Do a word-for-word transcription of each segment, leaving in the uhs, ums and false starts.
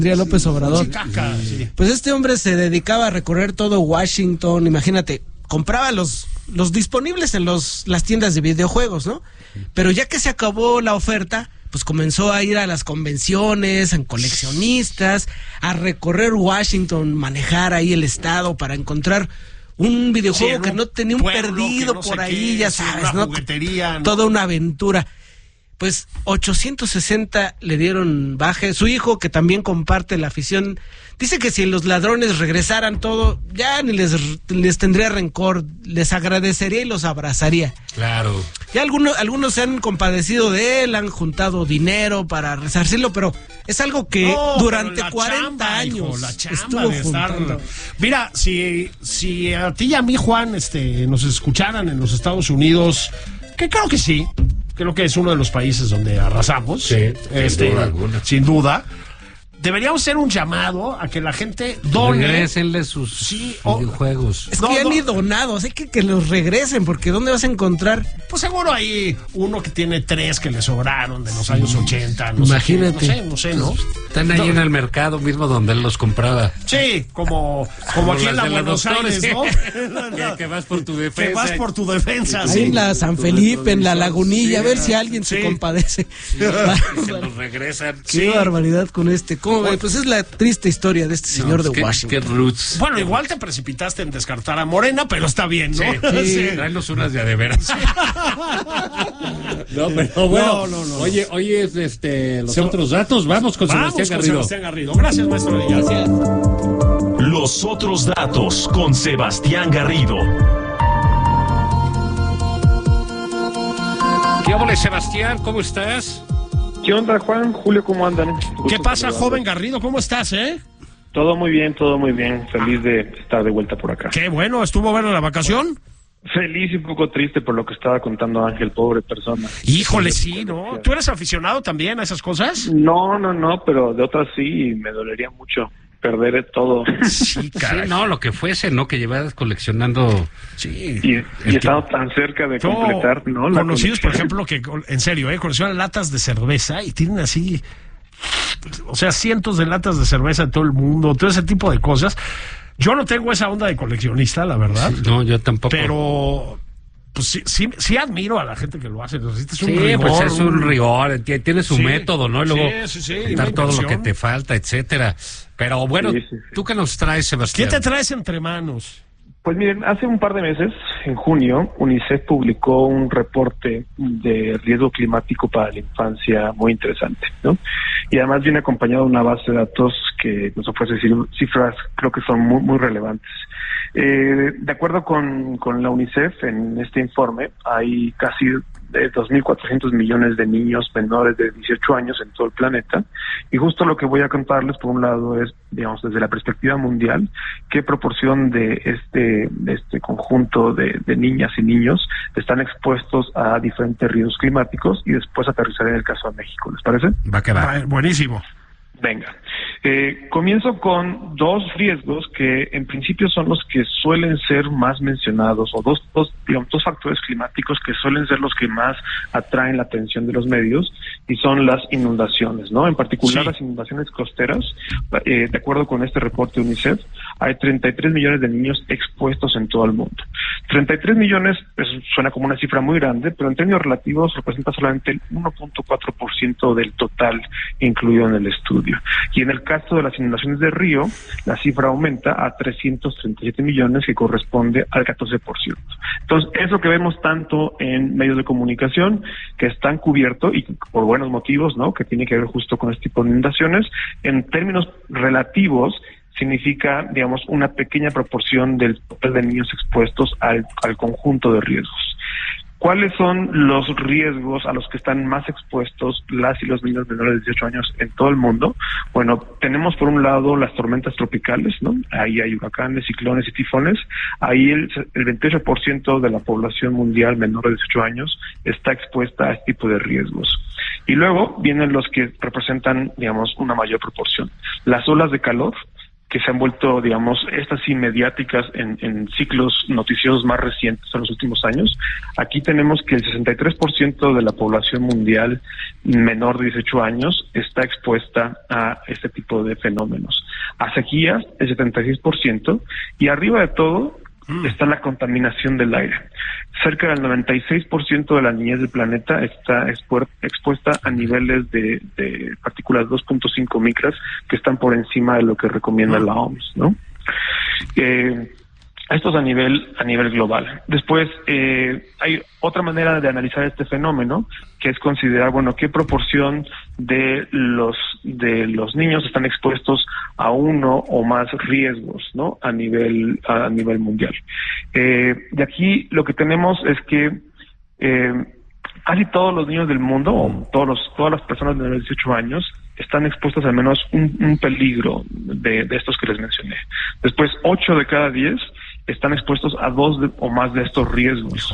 Andrea López Obrador. Chicaca, sí. Pues este hombre se dedicaba a recorrer todo Washington, imagínate, compraba los los disponibles en los las tiendas de videojuegos, ¿no? Pero ya que se acabó la oferta, pues comenzó a ir a las convenciones, a coleccionistas, a recorrer Washington, manejar ahí el estado para encontrar un videojuego sí, que no tenía un perdido no por ahí, qué, ya sabes, una ¿no? Juguetería, ¿no? Toda una aventura. Pues ochocientos sesenta le dieron baje. Su hijo, que también comparte la afición, dice que si los ladrones regresaran todo, ya ni les, les tendría rencor, les agradecería y los abrazaría. Claro. Ya algunos, algunos se han compadecido de él, han juntado dinero para resarcirlo, pero es algo que no, durante cuarenta chamba, años hijo, la estuvo juntando. Estar... Mira, si, si a ti y a mí, Juan, este, nos escucharan en los Estados Unidos, que creo que sí, creo que es uno de los países donde arrasamos, sí, este, sin duda alguna. Sin duda. Deberíamos hacer un llamado a que la gente done. Regrésenle sus sí, videojuegos. Es que no, ya no. ni donados, hay que que los regresen, porque ¿dónde vas a encontrar? Pues seguro hay uno que tiene tres que le sobraron de los sí. años ochenta. No Imagínate. Sé, no sé, no sé, ¿no? Están ahí no. en el mercado mismo donde él los compraba. Sí, como, como aquí en la Buenos Aires, ¿no? que, que vas por tu defensa. Que vas por tu defensa, ahí sí. en la San Felipe, en la Lagunilla, sí, a ver si alguien sí. se compadece. Sí, y se los regresan. Qué sí. barbaridad con este. ¿Cómo ve? Pues es la triste historia de este señor no, de que, Washington. Que roots. Bueno, igual te precipitaste en descartar a Morena, pero está bien, ¿no? Sí, sí. Tráenos unas de a de veras. no, pero bueno. No, no, no. Oye, oye, este, los Se... otros datos, vamos con vamos Sebastián con Garrido. Sebastián Garrido. Gracias, maestro. Gracias. Los otros datos con Sebastián Garrido. ¿Qué ole, Sebastián? ¿Cómo estás? ¿Qué onda, Juan? Julio, ¿cómo andan? ¿Qué pasa, joven Garrido? ¿Cómo estás, eh? Todo muy bien, todo muy bien. Feliz de estar de vuelta por acá. Qué bueno, ¿estuvo buena la vacación? Feliz y un poco triste por lo que estaba contando Ángel, pobre persona. Híjole, sí, ¿no? ¿Tú eres aficionado también a esas cosas? No, no, no, pero de otras sí, y me dolería mucho perder todo. Sí, caray. Sí, no, lo que fuese, ¿no? Que llevas coleccionando. Sí. Y, y he estado tan cerca de no, completar, ¿no? La conocidos, por ejemplo, que, en serio, ¿eh? Coleccionan latas de cerveza y tienen así, o sea, cientos de latas de cerveza en todo el mundo, todo ese tipo de cosas. Yo no tengo esa onda de coleccionista, la verdad. Sí, no, yo tampoco. Pero... pues sí, sí, sí admiro a la gente que lo hace. Es un sí, rigor, pues es un rigor, tiene su sí, método, ¿no? Y luego sí, sí, sí, dar todo lo que te falta, etcétera. Pero bueno, sí, sí, sí. ¿Tú qué nos traes, Sebastián? ¿Qué te traes entre manos? Pues miren, hace un par de meses, en junio, UNICEF publicó un reporte de riesgo climático para la infancia muy interesante, ¿no? Y además viene acompañado de una base de datos que nos ofrece cifras, creo que son muy, muy relevantes. Eh, de acuerdo con, con la UNICEF, en este informe hay casi de dos mil cuatrocientos millones de niños menores de dieciocho años en todo el planeta, y justo lo que voy a contarles por un lado es, digamos, desde la perspectiva mundial, qué proporción de este de este conjunto de, de niñas y niños están expuestos a diferentes riesgos climáticos, y después aterrizaré en el caso de México. ¿Les parece? Va a quedar buenísimo. Venga, eh, comienzo con dos riesgos que en principio son los que suelen ser más mencionados, o dos, dos, digamos, dos factores climáticos que suelen ser los que más atraen la atención de los medios, y son las inundaciones, ¿no? En particular, sí. Las inundaciones costeras. Eh, de acuerdo con este reporte de UNICEF, hay treinta y tres millones de niños expuestos en todo el mundo. treinta y tres millones, pues, suena como una cifra muy grande, pero en términos relativos representa solamente el uno punto cuatro por ciento del total incluido en el estudio. Y en el caso de las inundaciones de río, la cifra aumenta a trescientos treinta y siete millones, que corresponde al catorce por ciento. Entonces, es lo que vemos tanto en medios de comunicación, que están cubiertos, y por buenos motivos, ¿no?, que tiene que ver justo con este tipo de inundaciones. En términos relativos, significa, digamos, una pequeña proporción del total de niños expuestos al, al conjunto de riesgos. ¿Cuáles son los riesgos a los que están más expuestos las y los niños menores de dieciocho años en todo el mundo? Bueno, tenemos por un lado las tormentas tropicales, ¿no? Ahí hay huracanes, ciclones y tifones. Ahí el, el veintiocho por ciento de la población mundial menor de dieciocho años está expuesta a este tipo de riesgos. Y luego vienen los que representan, digamos, una mayor proporción. Las olas de calor, que se han vuelto, digamos, estas sí mediáticas en, en ciclos noticiosos más recientes en los últimos años. Aquí tenemos que el sesenta y tres por ciento de la población mundial menor de dieciocho años está expuesta a este tipo de fenómenos. A sequías, el setenta y seis por ciento, y arriba de todo está la contaminación del aire. Cerca del noventa y seis por ciento de la niñez del planeta está expuesta a niveles de, de partículas dos punto cinco micras que están por encima de lo que recomienda la O M S, ¿no? Eh, esto es a nivel a nivel global. Después, eh, hay otra manera de analizar este fenómeno, que es considerar, bueno, qué proporción de los de los niños están expuestos a uno o más riesgos, ¿no? A nivel a nivel mundial. Eh, de aquí lo que tenemos es que eh, casi todos los niños del mundo, o todos los, todas las personas de dieciocho años, están expuestas al menos un, un peligro de, de estos que les mencioné. Después, ocho de cada diez están expuestos a dos de, o más de estos riesgos.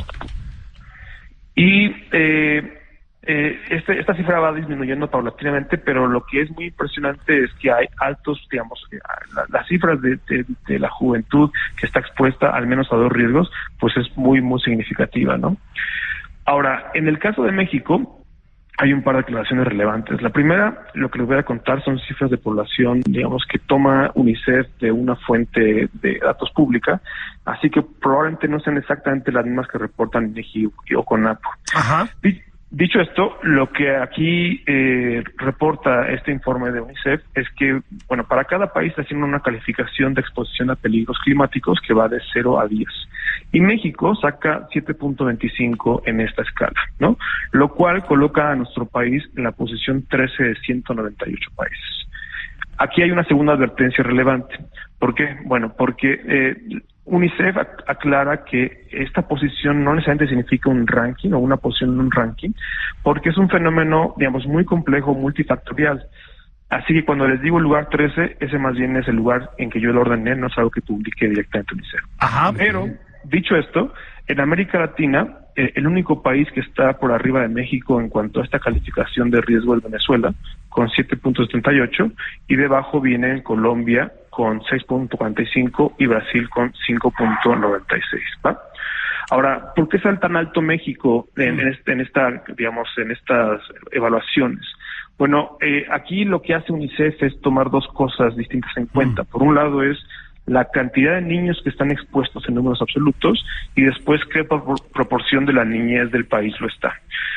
Y eh, eh, este, esta cifra va disminuyendo paulatinamente, pero lo que es muy impresionante es que hay altos, digamos, la, las cifras de, de, de la juventud que está expuesta al menos a dos riesgos, pues es muy, muy significativa, ¿no? Ahora, en el caso de México, hay un par de declaraciones relevantes. La primera, lo que les voy a contar son cifras de población, digamos, que toma UNICEF de una fuente de datos pública, así que probablemente no sean exactamente las mismas que reportan INEGI o CONAPO. Ajá. Dicho esto, lo que aquí eh, reporta este informe de UNICEF es que, bueno, para cada país está haciendo una calificación de exposición a peligros climáticos que va de cero a diez. Y México saca siete punto veinticinco en esta escala, ¿no? Lo cual coloca a nuestro país en la posición trece de ciento noventa y ocho países. Aquí hay una segunda advertencia relevante. ¿Por qué? Bueno, porque eh, UNICEF aclara que esta posición no necesariamente significa un ranking o una posición en un ranking, porque es un fenómeno, digamos, muy complejo, multifactorial. Así que cuando les digo el lugar trece, ese más bien es el lugar en que yo lo ordené, no es algo que publique directamente UNICEF. Ajá. Pero, dicho esto, en América Latina, eh, el único país que está por arriba de México en cuanto a esta calificación de riesgo es Venezuela, con siete punto setenta y ocho, y debajo viene Colombia con seis punto cuarenta y cinco y Brasil con cinco punto noventa y seis, ¿va? Ahora, ¿por qué sale tan alto México en, en, este, en esta, digamos, en estas evaluaciones? Bueno, eh, aquí lo que hace UNICEF es tomar dos cosas distintas en cuenta. Por un lado es la cantidad de niños que están expuestos en números absolutos y después qué proporción de la niñez del país lo está.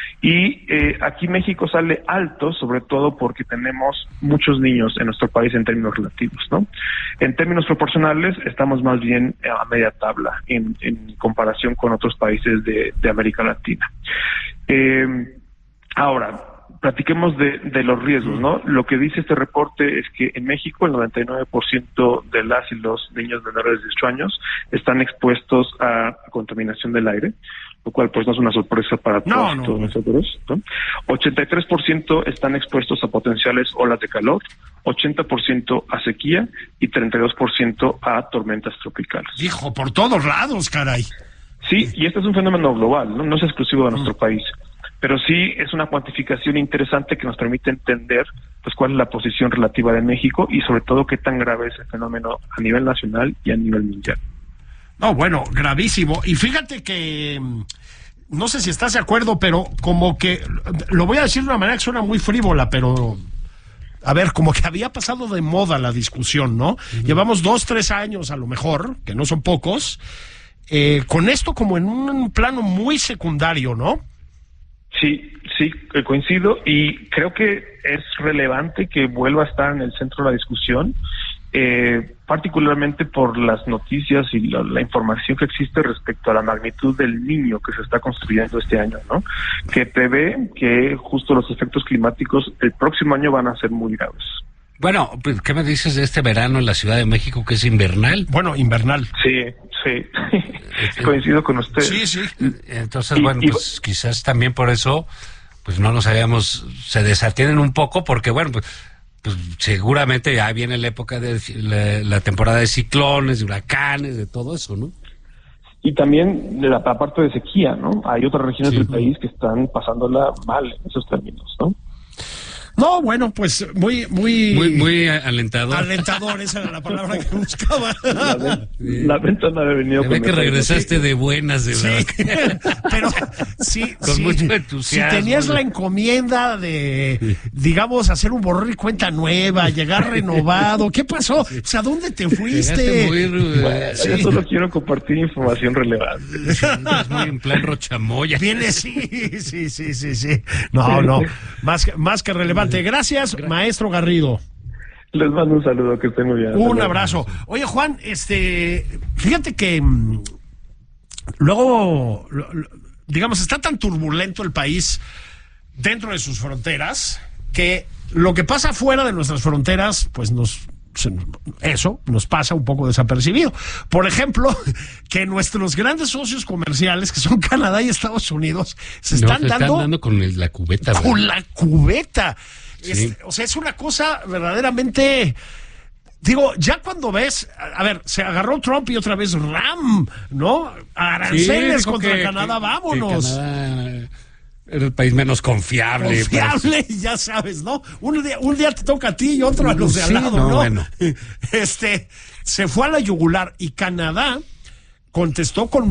Y eh, aquí México sale alto, sobre todo porque tenemos muchos niños en nuestro país en términos relativos, ¿no? En términos proporcionales estamos más bien a media tabla en, en comparación con otros países de, de América Latina. Eh, ahora, platiquemos de, de los riesgos, ¿no? Lo que dice este reporte es que en México el noventa y nueve por ciento de las y los niños menores de dieciocho años están expuestos a contaminación del aire, lo cual pues no es una sorpresa para no, todos, no, todos no. nosotros, ¿no? ochenta y tres por ciento están expuestos a potenciales olas de calor, ochenta por ciento a sequía y treinta y dos por ciento a tormentas tropicales. Hijo, por todos lados, caray. Sí, y este es un fenómeno global, no, no es exclusivo de nuestro mm. país. Pero sí es una cuantificación interesante que nos permite entender pues cuál es la posición relativa de México y sobre todo qué tan grave es el fenómeno a nivel nacional y a nivel mundial. No, bueno, gravísimo. Y fíjate que, no sé si estás de acuerdo, pero como que, lo voy a decir de una manera que suena muy frívola, pero, a ver, como que había pasado de moda la discusión, ¿no? Uh-huh. Llevamos dos, tres años a lo mejor, que no son pocos, eh, con esto como en un plano muy secundario, ¿no? Sí, sí, coincido y creo que es relevante que vuelva a estar en el centro de la discusión, eh, particularmente por las noticias y la, la información que existe respecto a la magnitud del niño que se está construyendo este año, ¿no? Que prevé que justo los efectos climáticos el próximo año van a ser muy graves. Bueno, ¿qué me dices de este verano en la Ciudad de México que es invernal? Bueno, invernal. Sí, sí. Coincido con usted. Sí, sí. Entonces, y, bueno, y, pues quizás también por eso, pues no nos habíamos, se desatienen un poco porque, bueno, pues, pues seguramente ya viene la época de la, la temporada de ciclones, de huracanes, de todo eso, ¿no? Y también de la, la parte de sequía, ¿no? Hay otras regiones sí, del país que están pasándola mal en esos términos, ¿no? No, bueno, pues muy, muy... Muy, muy alentador. Alentador, esa era la palabra que buscaba. La, ven- la venta no había venido Se ve con que mejor- regresaste de buenas, de Sí, verdad. pero sí, Con sí, mucho si entusiasmo. tenías la encomienda de, digamos, hacer un borrón y cuenta nueva, llegar renovado, ¿qué pasó? O sea, ¿dónde te fuiste? Llegaste muy, eh, Bueno, Sí. yo solo quiero compartir información relevante. es muy en plan rochamoya. Viene, sí, sí, sí, sí, sí. No, no, más, que- más que relevante. Gracias, maestro Garrido. Les mando un saludo, que estén muy bien. Hasta Un luego. abrazo. Oye, Juan, este, fíjate que mm, luego, lo- lo- digamos, está tan turbulento el país dentro de sus fronteras que lo que pasa fuera de nuestras fronteras, pues nos se- eso nos pasa un poco desapercibido. Por ejemplo, que nuestros grandes socios comerciales, que son Canadá y Estados Unidos, se No, están se dando están dando con el- la cubeta. con ¿verdad? la cubeta. Sí. Este, o sea, es una cosa verdaderamente. Digo, ya cuando ves, a, a ver, se agarró Trump y otra vez Ram, ¿no? Aranceles dijo contra que- Canadá, que- vámonos. que Canadá era el país menos confiable. Confiable, ya sabes, ¿no? Un día, un día te toca a ti y otro a los de al Sí, lado, no, ¿no? bueno. Este, se fue a la yugular y Canadá contestó con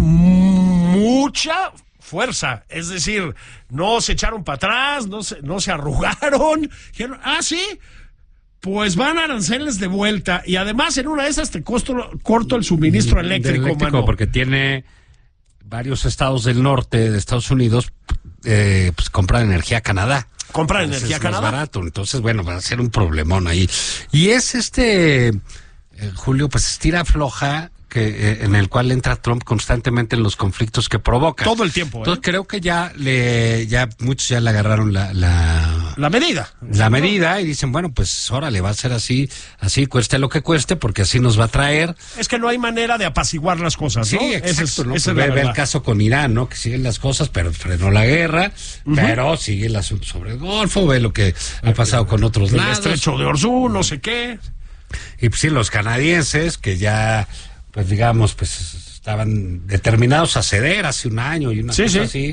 mucha fuerza, es decir, no se echaron para atrás, no se, no se arrugaron, dijeron, ah, sí, pues van aranceles de vuelta y además en una de esas te costo, corto el suministro Del eléctrico, eléctrico, mano. porque tiene varios estados del norte de Estados Unidos, eh, pues compran energía a Canadá. Compran Entonces energía es a más Canadá. barato. Entonces, bueno, va a ser un problemón ahí. Y es este, eh, Julio, pues estira floja, que eh, en el cual entra Trump constantemente en los conflictos que provoca. Todo el tiempo, ¿eh? Entonces creo que ya le, ya muchos ya le agarraron la, la, La medida. la medida y dicen, bueno, pues órale, va a ser así, así cueste lo que cueste, porque así nos va a traer. Es que no hay manera de apaciguar las cosas, Sí, ¿no? Ese exacto, es- ¿no? esa Pues es la ve, ve el verdad. caso con Irán, ¿no? Que siguen las cosas, pero frenó la guerra, pero sigue el asunto sobre el Golfo, ve lo que ha pasado con otros El lados. estrecho de Orzú, no sé qué. Y pues sí, los canadienses, que ya, pues digamos, pues estaban determinados a ceder hace un año y una Sí, cosa sí. así,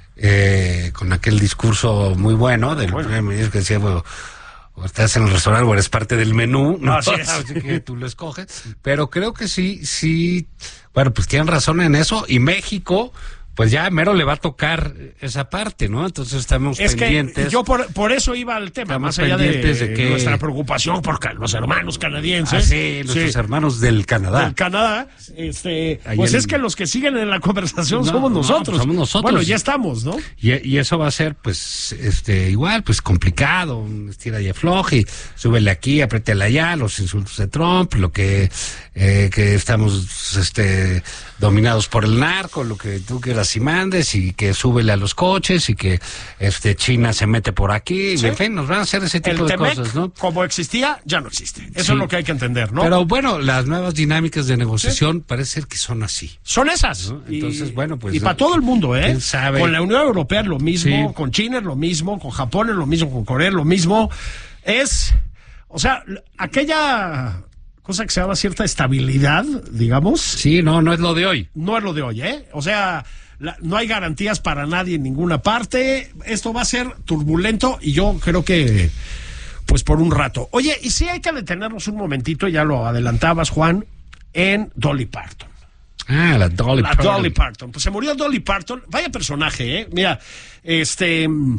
eh, con aquel discurso muy bueno del primer ministro que decía, bueno, o estás en el restaurante o eres parte del menú, ¿no? Así es. Así que tú lo escoges. Pero creo que sí, sí, bueno, pues tienen razón en eso. Y México, pues ya mero le va a tocar esa parte, ¿no? Entonces estamos Es que pendientes. yo por, por eso iba al tema, Estamos más allá de, pendientes de que- nuestra preocupación por ca- los hermanos canadienses. Ah, sí, nuestros Sí, hermanos del Canadá. del Canadá, este, Ahí pues en- es que los que siguen en la conversación No, somos no, nosotros. pues somos nosotros. Bueno, ya estamos, ¿no? Y, y eso va a ser, pues, este, igual, pues complicado, un estira y afloje, y súbele aquí, apriétele allá, los insultos de Trump, lo que, eh, que estamos, este, dominados por el narco, lo que tú quieras y mandes, y que súbele a los coches, y que, este, China se mete por aquí, Sí. en fin, nos van a hacer ese El tipo de Temec, cosas, ¿no? como existía, ya no existe. Eso Sí. es lo que hay que entender, ¿no? Pero bueno, las nuevas dinámicas de negociación parece ser que son así. Son esas. ¿No? Entonces, y, bueno, pues, Y para todo el mundo, ¿eh? quién sabe. Con la Unión Europea es lo mismo, Sí. con China es lo mismo, con Japón es lo mismo, con Corea es lo mismo. Es, o sea, l- aquella cosa que se llama cierta estabilidad, digamos, Sí, no, no es lo de hoy. no es lo de hoy, ¿eh? O sea, la- no hay garantías para nadie en ninguna parte. Esto va a ser turbulento y yo creo que, pues por un rato. Oye, y sí hay que detenernos un momentito, ya lo adelantabas, Juan, en Dolly Parton. Ah, la Dolly La Parton. Dolly Parton. Pues se murió Dolly Parton. Vaya personaje, ¿eh? Mira, este mm,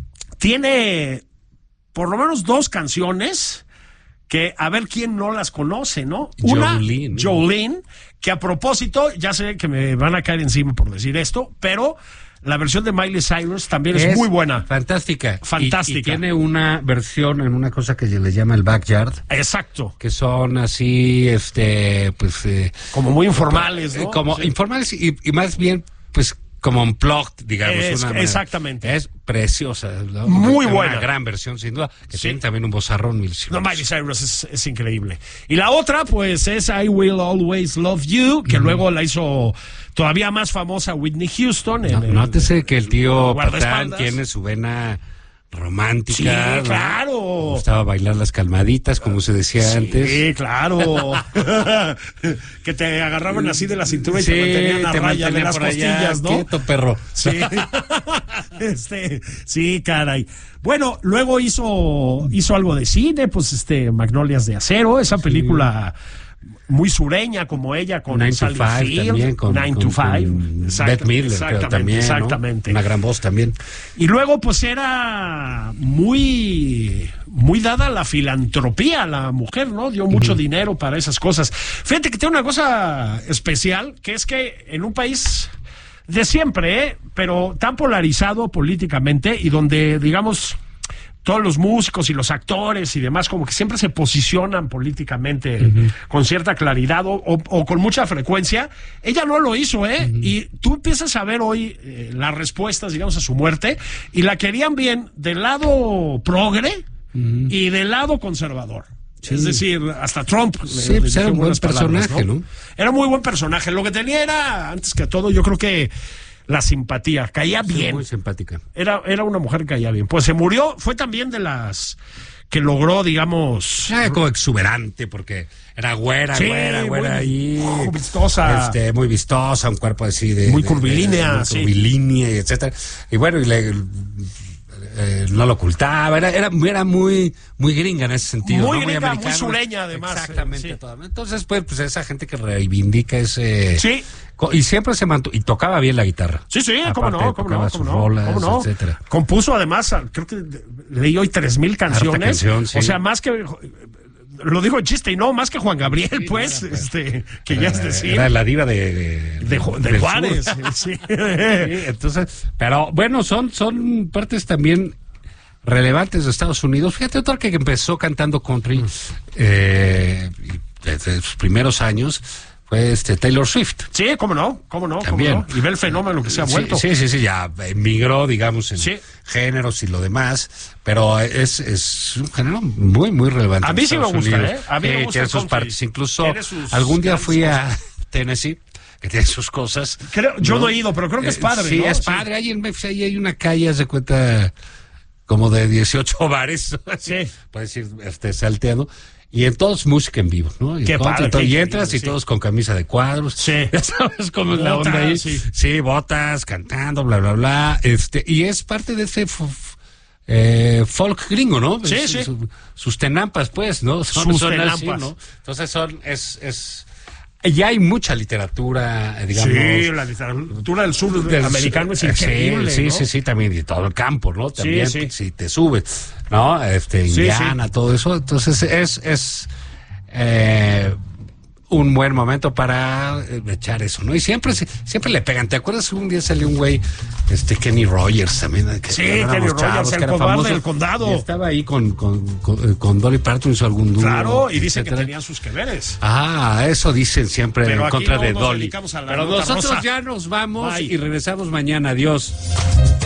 tiene por lo menos dos canciones que a ver quién no las conoce, ¿no? Una, Jolene. Jolene, que a propósito, ya sé que me van a caer encima por decir esto, pero la versión de Miley Cyrus también es, muy buena. Fantástica. Fantástica. Y, y tiene una versión en una cosa que se le llama el backyard, Exacto. que son así, este, pues... eh, Como muy informales, eh, ¿no? como Sí. informales y, y más bien, pues, como unplugged, digamos. Es- una manera. exactamente. Es preciosa. ¿no? Muy Una buena. gran versión, sin duda, que Sí. tiene también un vozarrón mil No, Miley Cyrus es, es increíble. Y la otra, pues, es I Will Always Love You, que luego la hizo todavía más famosa Whitney Houston. En No, el- nótese que el tío Patán guardaespaldas. tiene su vena romántica. Sí, claro. Me gustaba bailar las calmaditas, como se decía sí, antes. Sí, claro. Que te agarraban así de la cintura y sí, te mantenían a te raya de las por allá, costillas, ¿no? Quieto, perro. Sí. este, sí, caray. Bueno, luego hizo, hizo algo de cine, pues este, Magnolias de Acero, esa película sí. muy sureña como ella, con Nine to Sally Five Field, también, con, Nine con, to Five. con Exact, Beth Midler, exactamente, también, exactamente. ¿no? Una gran voz también. Y luego, pues era muy, muy dada la filantropía, la mujer, ¿no? Dio mucho uh-huh. dinero para esas cosas. Fíjate que tiene una cosa especial, que es que en un país de siempre, ¿eh? Pero tan polarizado políticamente y donde, digamos, todos los músicos y los actores y demás como que siempre se posicionan políticamente uh-huh. con cierta claridad o, o, o con mucha frecuencia. Ella no lo hizo, ¿eh? Uh-huh. Y tú empiezas a ver hoy eh, las respuestas, digamos, a su muerte, y la querían bien del lado progre uh-huh. y del lado conservador. Sí. Es decir, hasta Trump. Sí, le, pues le era un buen personaje, palabras, ¿no? ¿no? Era muy buen personaje. Lo que tenía era, antes que todo, yo creo que la simpatía, caía sí, bien. Muy simpática. Era, era una mujer que caía bien. Pues se murió, fue también de las que logró, digamos... Era como exuberante, porque era güera, sí, güera, güera ahí. Muy vistosa. Este, muy vistosa, un cuerpo así de... Muy de, curvilínea, de, de, muy sí. curvilínea, y etcétera. Y bueno, y le... Eh, no lo ocultaba, era, era, era muy muy gringa en ese sentido. Muy ¿no? gringa, muy, muy sureña además. Exactamente. Eh, sí. Entonces, pues, pues esa gente que reivindica ese... Sí. Y siempre se mantuvo, y tocaba bien la guitarra. Sí, sí, Aparte, cómo no, cómo no, sus cómo rolas, no, cómo no. etcétera. Compuso además, creo que leí hoy tres mil canciones. Canción, sí. O sea, más que... Lo digo en chiste y no, más que Juan Gabriel, sí, pues, era, pues, este, que era, ya es decir. Era la diva de, de, de, de, de Juárez. Sí. Sí, entonces, pero bueno, son, son partes también relevantes de Estados Unidos. Fíjate, otra que empezó cantando country eh, desde sus primeros años fue este Taylor Swift. Sí, cómo no, cómo no, también. Cómo no. Y ve el fenómeno que se ha vuelto. Sí, sí, sí, ya emigró, digamos, en sí. géneros y lo demás, pero es, es un género muy, muy relevante. A mí sí me gusta, Unidos. ¿eh? A mí me gusta. Tiene sus partes, incluso sus algún día fui cosas. a Tennessee, que tiene sus cosas. Creo, yo ¿no? no he ido, pero creo que es padre, Sí, ¿no? es padre. Ahí, en, ahí hay una calle, haz de cuenta, como de dieciocho bares. Sí. Puedes ir este, salteando. Y en todos música en vivo, ¿no? Y, qué padre, todo, qué y entras increíble, y sí. todos con camisa de cuadros. Sí. Ya sabes cómo es la botas, onda ahí. Sí. sí, botas, cantando, bla, bla, bla. Este, y es parte de ese f- f- eh, folk gringo, ¿no? Sí, es, sí. Su, sus tenampas, pues, ¿no? Son, sus son tenampas. así, ¿no? Entonces son, es, es, ya hay mucha literatura, digamos. Sí, la literatura del sur del americano es increíble, Sí, ¿no? sí, sí, también, y todo el campo, ¿no? También, sí, sí. si te subes, ¿no? Este, Sí, Indiana, sí. todo eso. Entonces es, es, eh, un buen momento para eh, echar eso, ¿no? Y siempre siempre le pegan. ¿Te acuerdas que un día salió un güey, este Kenny Rogers también? Que sí, Kenny Rogers, el cobarde del condado. Y estaba ahí con, con, con, con Dolly Parton, hizo algún dúo. Claro, y dicen etcétera. que tenían sus que veres. Ah, eso dicen siempre Pero en contra no de nos Dolly. dedicamos a la Pero nota nosotros rosa. ya nos vamos Bye. y regresamos mañana. Adiós.